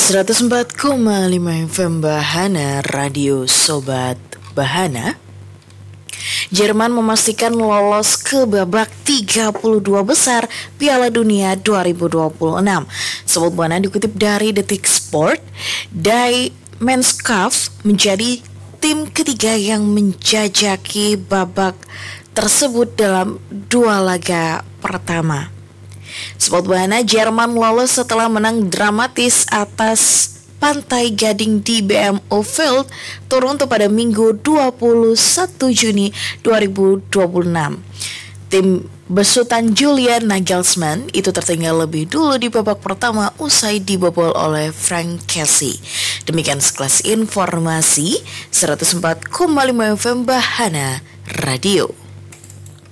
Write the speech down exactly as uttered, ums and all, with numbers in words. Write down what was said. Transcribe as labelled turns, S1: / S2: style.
S1: seratus empat koma lima F M Bahana, Radio Sobat Bahana. Jerman memastikan lolos ke babak tiga puluh dua besar Piala Dunia dua ribu dua puluh enam. Sobat Bahana dikutip dari Detik Sport, Die Mannschaft menjadi tim ketiga yang menjajaki babak tersebut dalam dua laga pertama. Sobat Bahana, Jerman lolos setelah menang dramatis atas Pantai Gading di B M O Field, Toronto pada Minggu dua puluh satu Juni dua ribu dua puluh enam. Tim besutan Julian Nagelsmann itu tertinggal lebih dulu di babak pertama usai dibobol oleh Frank Kessie. Demikian sekelas informasi seratus empat koma lima F M Bahana Radio.